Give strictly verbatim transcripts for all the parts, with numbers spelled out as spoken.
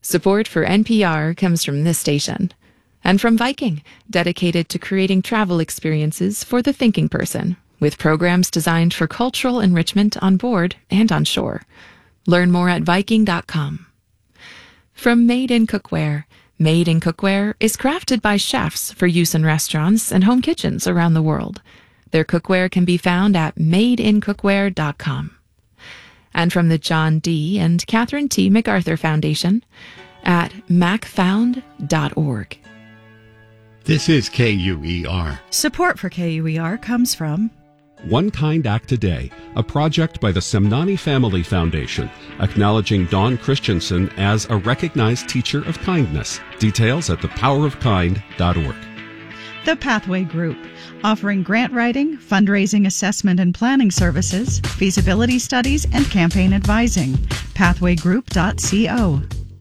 Support for N P R comes from this station. And from Viking, dedicated to creating travel experiences for the thinking person, with programs designed for cultural enrichment on board and on shore. Learn more at Viking dot com. From Made in Cookware. Made in Cookware is crafted by chefs for use in restaurants and home kitchens around the world. Their cookware can be found at made in cookware dot com. And from the John D. and Catherine T. MacArthur Foundation at mac found dot org. This is K U E R. Support for K U E R comes from One Kind Act a Day, a project by the Semnani Family Foundation, acknowledging Dawn Christensen as a recognized teacher of kindness. Details at the power of kind dot org. The Pathway Group, offering grant writing, fundraising assessment and planning services, feasibility studies, and campaign advising. pathway group dot co.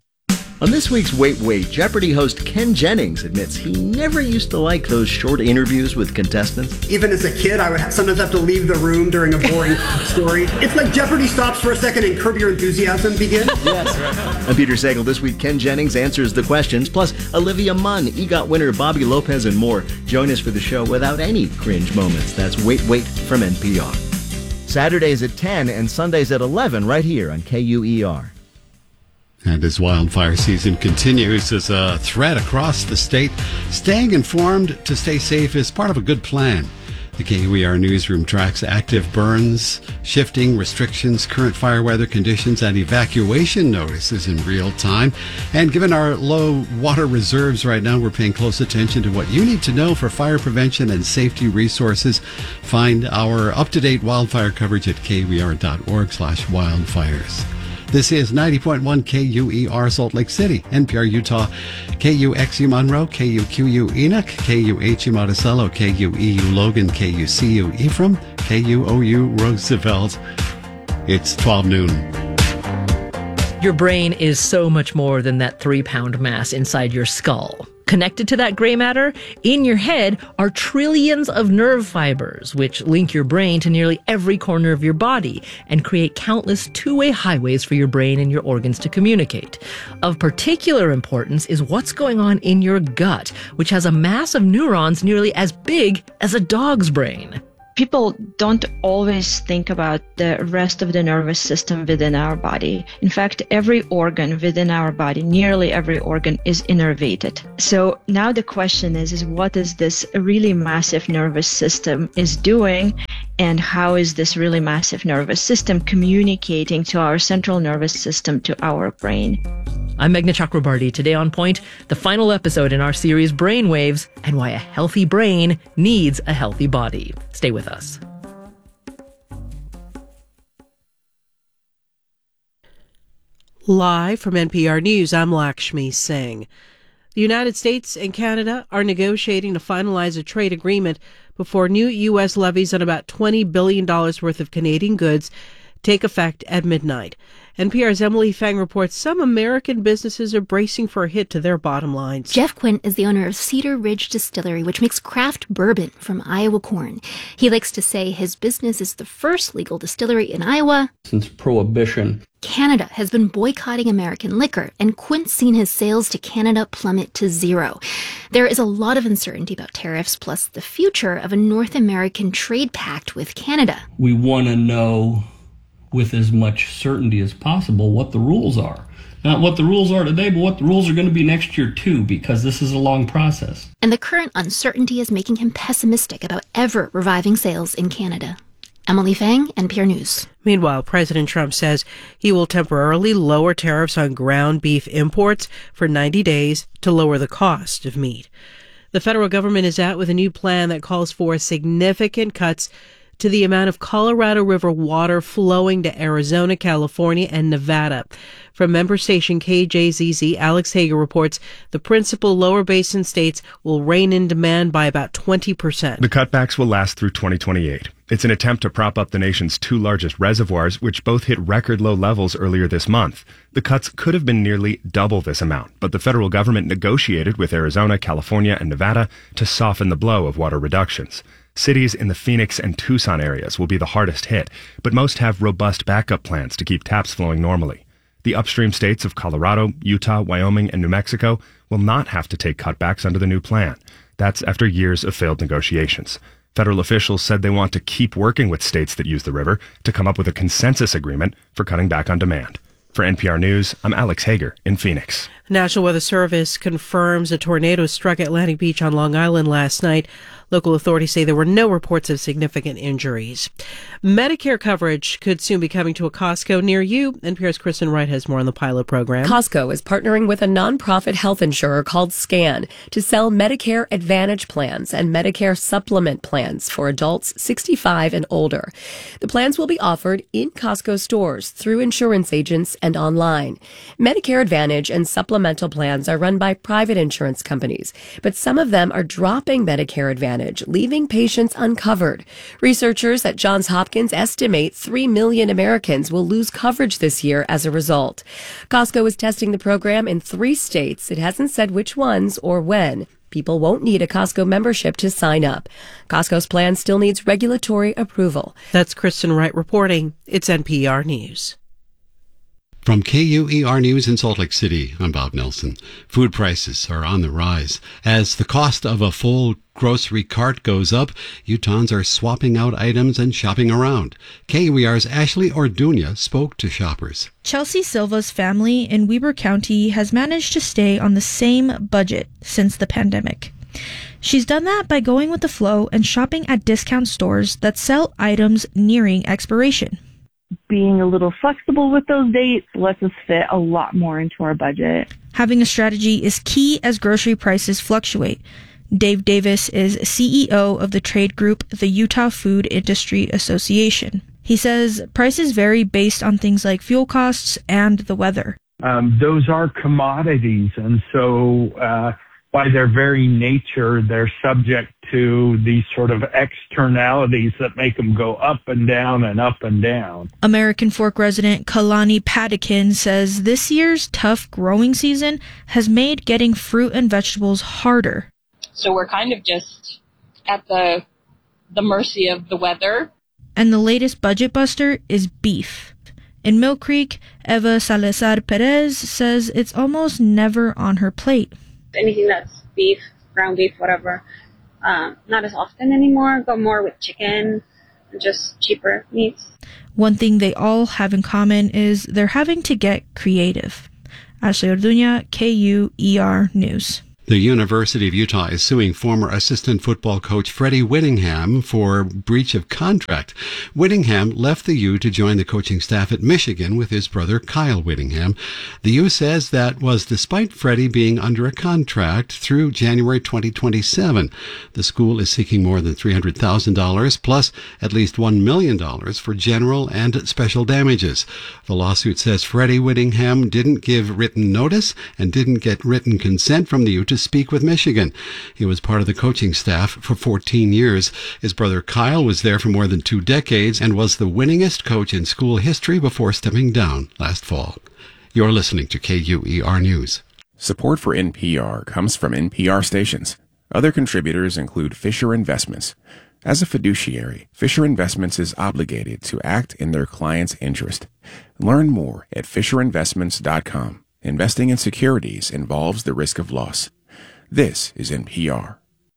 On this week's Wait Wait, Jeopardy host Ken Jennings admits he never used to like those short interviews with contestants. Even as a kid, I would sometimes have to leave the room during a boring story. It's like Jeopardy stops for a second and Curb Your Enthusiasm begins. Yes. I'm Peter Sagal. This week, Ken Jennings answers the questions, plus Olivia Munn, EGOT winner Bobby Lopez, and more. Join us for the show without any cringe moments. That's Wait Wait from N P R. Saturdays at ten and Sundays at eleven right here on K U E R. And as wildfire season continues as a threat across the state, staying informed to stay safe is part of a good plan. The K U E R newsroom tracks active burns, shifting restrictions, current fire weather conditions, and evacuation notices in real time. And given our low water reserves right now, we're paying close attention to what you need to know for fire prevention and safety resources. Find our up-to-date wildfire coverage at K U E R dot org slash wildfires. This is ninety point one K U E R Salt Lake City, N P R Utah, K U X U Monroe, K U Q U Enoch, K U H U Monticello, K U E U Logan, K U C U Ephraim, K U O U Roosevelt. It's twelve noon. Your brain is so much more than that three-pound mass inside your skull. Connected to that gray matter, in your head are trillions of nerve fibers, which link your brain to nearly every corner of your body and create countless two-way highways for your brain and your organs to communicate. Of particular importance is what's going on in your gut, which has a mass of neurons nearly as big as a dog's brain. People don't always think about the rest of the nervous system within our body. In fact, every organ within our body, nearly every organ, is innervated. So now the question is, is what is this really massive nervous system is doing, and how is this really massive nervous system communicating to our central nervous system, to our brain? I'm Meghna Chakrabarty. Today on Point, the final episode in our series Brainwaves and why a healthy brain needs a healthy body. Stay with us. Live from N P R News, I'm Lakshmi Singh. The United States and Canada are negotiating to finalize a trade agreement before new U S levies on about twenty billion dollars worth of Canadian goods take effect at midnight. N P R's Emily Fang reports some American businesses are bracing for a hit to their bottom lines. Jeff Quinn is the owner of Cedar Ridge Distillery, which makes craft bourbon from Iowa corn. He likes to say his business is the first legal distillery in Iowa since Prohibition. Canada has been boycotting American liquor, and Quinn's seen his sales to Canada plummet to zero. There is a lot of uncertainty about tariffs, plus the future of a North American trade pact with Canada. We want to know with as much certainty as possible what the rules are. Not what the rules are today, but what the rules are going to be next year too, because this is a long process. And the current uncertainty is making him pessimistic about ever reviving sales in Canada. Emily Fang, N P R News. Meanwhile, President Trump says he will temporarily lower tariffs on ground beef imports for ninety days to lower the cost of meat. The federal government is out with a new plan that calls for significant cuts to the amount of Colorado River water flowing to Arizona, California, and Nevada. From member station K J Z Z, Alex Hager reports the principal lower basin states will rein in demand by about twenty percent. The cutbacks will last through twenty twenty-eight. It's an attempt to prop up the nation's two largest reservoirs, which both hit record low levels earlier this month. The cuts could have been nearly double this amount, but the federal government negotiated with Arizona, California, and Nevada to soften the blow of water reductions. Cities in the Phoenix and Tucson areas will be the hardest hit, but most have robust backup plans to keep taps flowing normally. The upstream states of Colorado, Utah, Wyoming, and New Mexico will not have to take cutbacks under the new plan. That's after years of failed negotiations. Federal officials said they want to keep working with states that use the river to come up with a consensus agreement for cutting back on demand. For N P R News, I'm Alex Hager in Phoenix. National Weather Service confirms a tornado struck Atlantic Beach on Long Island last night. Local authorities say there were no reports of significant injuries. Medicare coverage could soon be coming to a Costco near you. N P R's Kristen Wright has more on the pilot program. Costco is partnering with a nonprofit health insurer called SCAN to sell Medicare Advantage plans and Medicare supplement plans for adults sixty-five and older. The plans will be offered in Costco stores through insurance agents and online. Medicare Advantage and supplemental plans are run by private insurance companies, but some of them are dropping Medicare Advantage, leaving patients uncovered. Researchers at Johns Hopkins estimate three million Americans will lose coverage this year as a result. Costco is testing the program in three states. It hasn't said which ones or when. People won't need a Costco membership to sign up. Costco's plan still needs regulatory approval. That's Kristen Wright reporting. It's N P R News. From K U E R News in Salt Lake City, I'm Bob Nelson. Food prices are on the rise. As the cost of a full grocery cart goes up, Utahns are swapping out items and shopping around. K U E R's Ashley Orduña spoke to shoppers. Chelsea Silva's family in Weber County has managed to stay on the same budget since the pandemic. She's done that by going with the flow and shopping at discount stores that sell items nearing expiration. Being a little flexible with those dates lets us fit a lot more into our budget. Having a strategy is key as grocery prices fluctuate. Dave Davis is C E O of the trade group, the Utah Food Industry Association. He says prices vary based on things like fuel costs and the weather. Um, those are commodities, and so uh, by their very nature, they're subject to these sort of externalities that make them go up and down and up and down. American Fork resident Kalani Padikin says this year's tough growing season has made getting fruit and vegetables harder. So we're kind of just at the the mercy of the weather. And the latest budget buster is beef. In Mill Creek, Eva Salazar Perez says it's almost never on her plate. Anything that's beef, ground beef, whatever, um, not as often anymore. Go more with chicken, just cheaper meats. One thing they all have in common is they're having to get creative. Ashley Orduña, K U E R News. The University of Utah is suing former assistant football coach Freddie Whittingham for breach of contract. Whittingham left the U to join the coaching staff at Michigan with his brother Kyle Whittingham. The U says that was despite Freddie being under a contract through January twenty twenty-seven. The school is seeking more than three hundred thousand dollars plus at least one million dollars for general and special damages. The lawsuit says Freddie Whittingham didn't give written notice and didn't get written consent from the U to speak with Michigan. He was part of the coaching staff for fourteen years. His brother Kyle was there for more than two decades and was the winningest coach in school history before stepping down last fall. You're listening to K U E R News. Support for N P R comes from N P R stations. Other contributors include Fisher Investments. As a fiduciary, Fisher Investments is obligated to act in their client's interest. Learn more at fisher investments dot com. Investing in securities involves the risk of loss. This is N P R.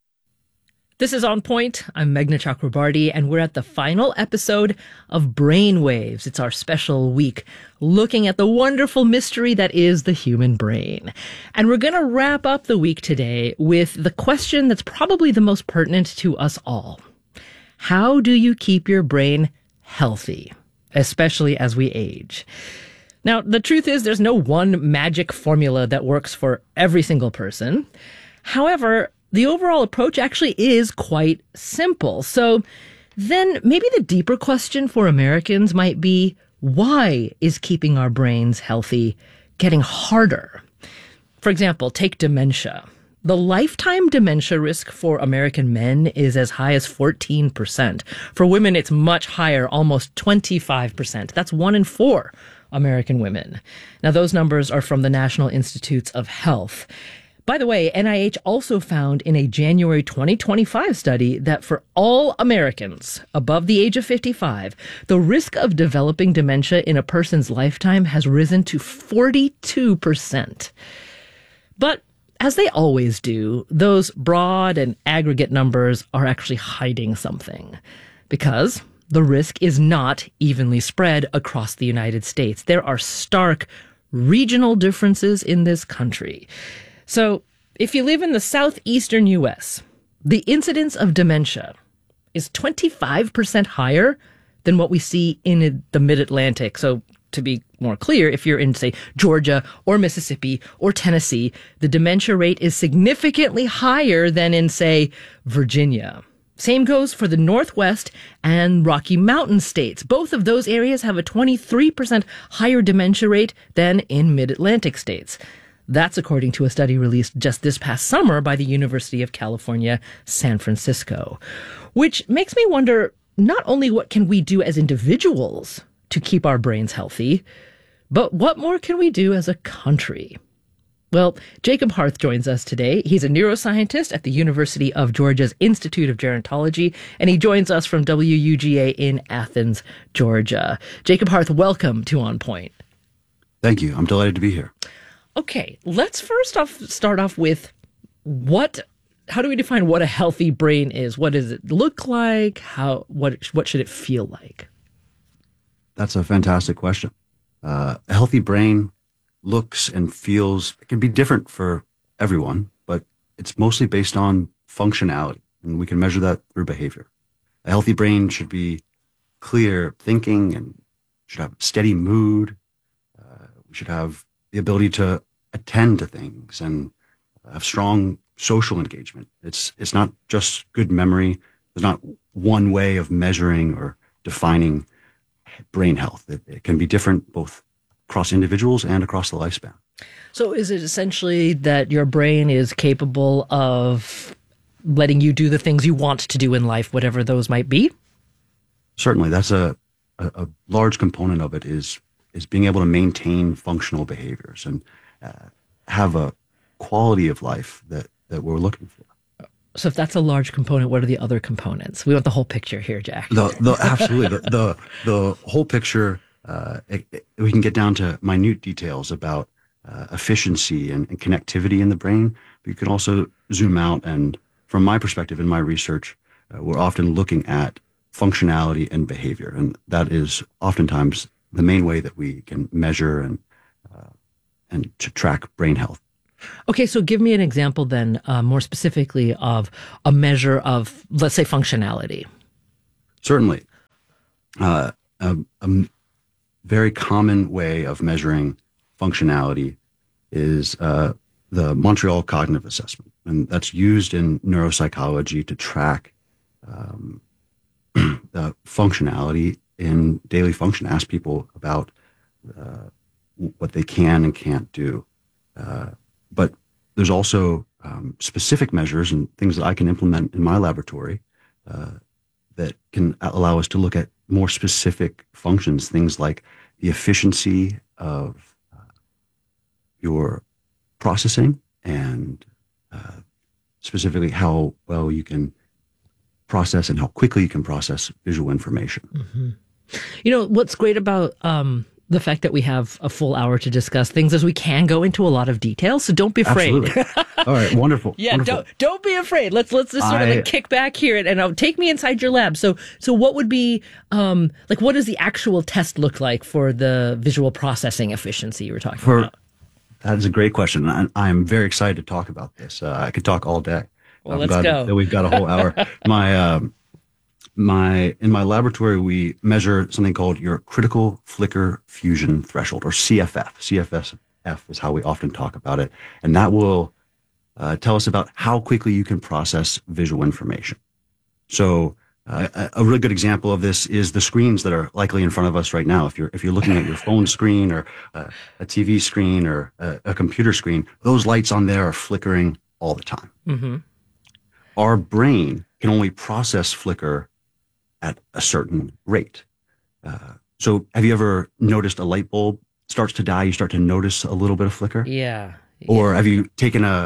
This is On Point. I'm Meghna Chakrabarty, and we're at the final episode of Brainwaves. It's our special week looking at the wonderful mystery that is the human brain. And we're going to wrap up the week today with the question that's probably the most pertinent to us all. How do you keep your brain healthy, especially as we age? Now, the truth is there's no one magic formula that works for every single person. However, the overall approach actually is quite simple. So then maybe the deeper question for Americans might be, why is keeping our brains healthy getting harder? For example, take dementia. The lifetime dementia risk for American men is as high as fourteen percent. For women, it's much higher, almost twenty-five percent. That's one in four American women. Now, those numbers are from the National Institutes of Health. By the way, N I H also found in a January twenty twenty-five study that for all Americans above the age of fifty-five, the risk of developing dementia in a person's lifetime has risen to forty-two percent. But as they always do, those broad and aggregate numbers are actually hiding something, because the risk is not evenly spread across the United States. There are stark regional differences in this country. So if you live in the southeastern U S, the incidence of dementia is twenty-five percent higher than what we see in the mid-Atlantic. So to be more clear, if you're in, say, Georgia or Mississippi or Tennessee, the dementia rate is significantly higher than in, say, Virginia. Same goes for the Northwest and Rocky Mountain states. Both of those areas have a twenty-three percent higher dementia rate than in mid-Atlantic states. That's according to a study released just this past summer by the University of California, San Francisco. Which makes me wonder, not only what can we do as individuals to keep our brains healthy, but what more can we do as a country? Well, Jacob Harth joins us today. He's a neuroscientist at the University of Georgia's Institute of Gerontology, and he joins us from W U G A in Athens, Georgia. Jacob Harth, welcome to On Point. Thank you. I'm delighted to be here. Okay, let's first off start off with what, how do we define what a healthy brain is? What does it look like? How, what, what should it feel like? That's a fantastic question. Uh, a healthy brain looks and feels, it can be different for everyone, but it's mostly based on functionality, and we can measure that through behavior. A healthy brain should be clear thinking and should have steady mood. Uh, we should have the ability to attend to things and have strong social engagement. It's it's not just good memory. There's not one way of measuring or defining brain health. It, it can be different both across individuals and across the lifespan. So is it essentially that your brain is capable of letting you do the things you want to do in life, whatever those might be? Certainly. That's a, a, a large component of it is is being able to maintain functional behaviors and uh, have a quality of life that, that we're looking for. So if that's a large component, what are the other components? We want the whole picture here, Jack. The, the, absolutely. the, the, the whole picture, uh, it, it, we can get down to minute details about uh, efficiency and, and connectivity in the brain. But you can also zoom out. And from my perspective in my research, uh, we're often looking at functionality and behavior. And that is oftentimes the main way that we can measure and uh, and to track brain health. Okay, so give me an example then, uh, more specifically, of a measure of, let's say, functionality. Certainly. Uh, a, a very common way of measuring functionality is uh, the Montreal Cognitive Assessment, and that's used in neuropsychology to track um, the functionality in daily function. Ask people about uh, what they can and can't do. Uh, but there's also um, specific measures and things that I can implement in my laboratory uh, that can allow us to look at more specific functions, things like the efficiency of uh, your processing and uh, specifically how well you can process and how quickly you can process visual information. Mm-hmm. You know, what's great about um, the fact that we have a full hour to discuss things is we can go into a lot of detail, so don't be afraid. Absolutely. All right, wonderful. Yeah, wonderful. don't don't be afraid. Let's let's just sort I, of like kick back here and, and uh, take me inside your lab. So so what would be um, like? What does the actual test look like for the visual processing efficiency you were talking for, about? That is a great question, and I'm very excited to talk about this. Uh, I could talk all day. Well, I'm let's glad go. That we've got a whole hour. my um, my in my laboratory, we measure something called your critical flicker fusion threshold, or C F F. C F F is how we often talk about it, and that will uh, tell us about how quickly you can process visual information. So, uh, a, a really good example of this is the screens that are likely in front of us right now. If you're if you're looking at your phone screen or uh, a T V screen or a, a computer screen, those lights on there are flickering all the time. Mm-hmm. Our brain can only process flicker at a certain rate. Uh, so have you ever noticed a light bulb starts to die? You start to notice a little bit of flicker? Yeah. Or have you taken a,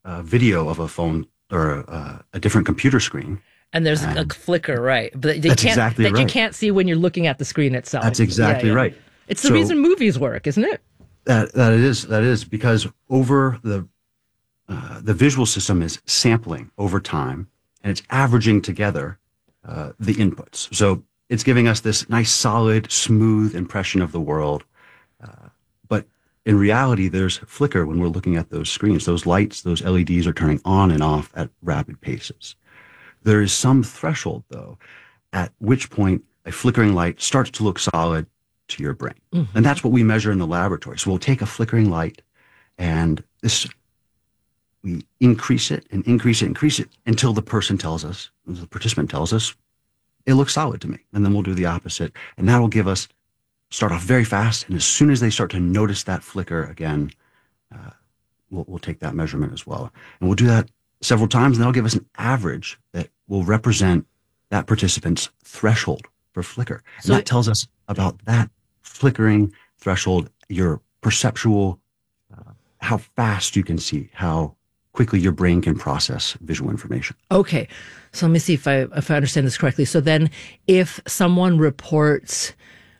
a video of a phone or a, a different computer screen. And there's and a flicker, right? But they that's can't, exactly that right. you can't see when you're looking at the screen itself. That's exactly Yeah, yeah. right. It's the So- reason movies work, isn't it? That that it is that is because over the uh, the visual system is sampling over time, and it's averaging together uh, the inputs. So it's giving us this nice, solid, smooth impression of the world. Uh, but in reality, there's flicker when we're looking at those screens. Those lights, those L E Ds are turning on and off at rapid paces. There is some threshold, though, at which point a flickering light starts to look solid to your brain. Mm-hmm. And that's what we measure in the laboratory. So we'll take a flickering light and this, we increase it and increase it, increase it until the person tells us, the participant tells us, it looks solid to me. And then we'll do the opposite. And that'll give us, start off very fast. And as soon as they start to notice that flicker again, uh, we'll, we'll take that measurement as well. And we'll do that several times. And that'll give us an average that will represent that participant's threshold for flicker. And So- that tells us about that flickering threshold, your perceptual, uh, how fast you can see, how quickly your brain can process visual information. Okay, so let me see if I if I understand this correctly. So then, if someone reports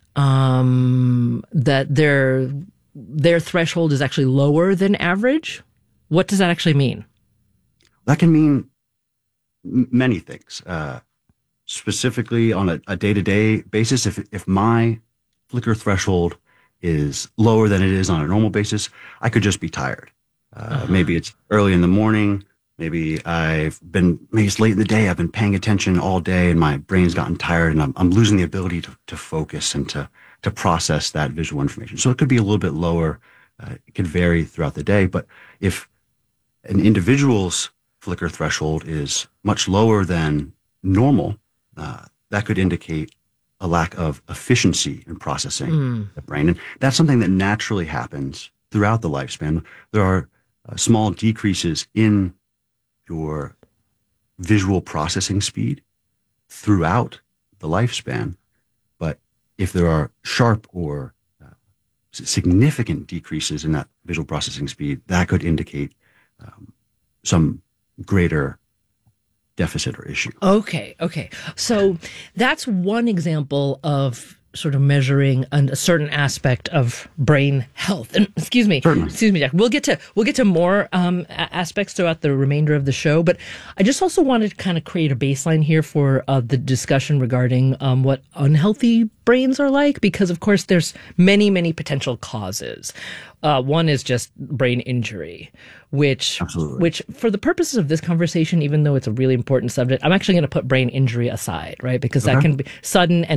um, that their their threshold is actually lower than average, what does that actually mean? That can mean m- many things. Uh, specifically on a, a day-to-day basis, if if my flicker threshold is lower than it is on a normal basis, I could just be tired. Uh, uh-huh. Maybe it's early in the morning. Maybe I've been, maybe it's late in the day. I've been paying attention all day and my brain's gotten tired and I'm, I'm losing the ability to, to focus and to, to process that visual information. So it could be a little bit lower. Uh, it could vary throughout the day. But if an individual's flicker threshold is much lower than normal, uh, that could indicate a lack of efficiency in processing mm. the brain. And that's something that naturally happens throughout the lifespan. There are uh, small decreases in your visual processing speed throughout the lifespan. But if there are sharp or uh, significant decreases in that visual processing speed, that could indicate um, some greater deficit or issue. Okay, okay. So that's one example of sort of measuring an, a certain aspect of brain health. And excuse me, Certainly. excuse me, Jack. We'll get to we'll get to more um, a- aspects throughout the remainder of the show. But I just also wanted to kind of create a baseline here for uh, the discussion regarding um, what unhealthy brains are like, because of course there's many many potential causes. Uh, one is just brain injury, which, Absolutely. which for the purposes of this conversation, even though it's a really important subject, I'm actually going to put brain injury aside, right? Because Okay. that can be sudden and